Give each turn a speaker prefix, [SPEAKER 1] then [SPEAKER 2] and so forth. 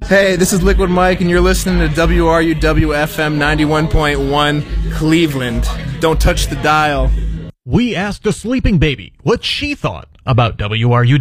[SPEAKER 1] Hey, this is Liquid Mike, and you're listening to WRUW-FM 91.1 Cleveland. Don't touch the dial.
[SPEAKER 2] We asked a sleeping baby what she thought about WRUW.